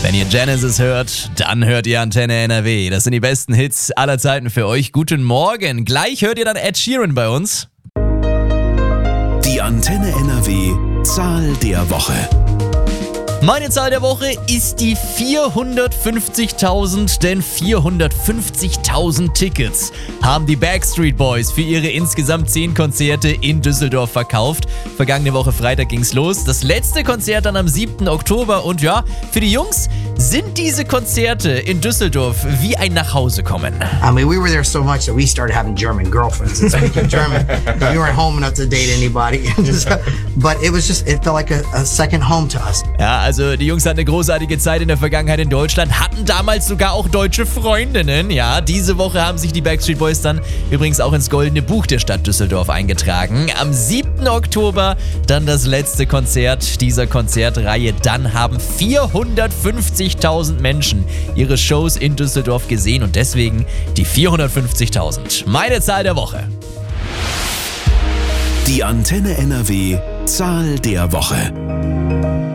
Wenn ihr Genesis hört, dann hört ihr Antenne NRW. Das sind die besten Hits aller Zeiten für euch. Guten Morgen. Gleich hört ihr dann Ed Sheeran bei uns. Die Antenne NRW Zahl der Woche. Meine Zahl der Woche ist die 450.000, denn 450.000 Tickets haben die Backstreet Boys für ihre insgesamt 10 Konzerte in Düsseldorf verkauft. Vergangene Woche Freitag ging's los. Das letzte Konzert dann am 7. Oktober und ja, für die Jungs sind diese Konzerte in Düsseldorf wie ein Nachhausekommen. I mean, we were there so much that we started having German girlfriends and speaking German. We weren't home enough to date anybody. But it felt like a second home to us. Ja, also die Jungs hatten eine großartige Zeit in der Vergangenheit in Deutschland, hatten damals sogar auch deutsche Freundinnen. Ja, diese Woche haben sich die Backstreet Boys dann übrigens auch ins Goldene Buch der Stadt Düsseldorf eingetragen. Am 7. Oktober dann das letzte Konzert dieser Konzertreihe. Dann haben 450.000 Menschen ihre Shows in Düsseldorf gesehen und deswegen die 450.000. Meine Zahl der Woche. Die Antenne NRW Zahl der Woche.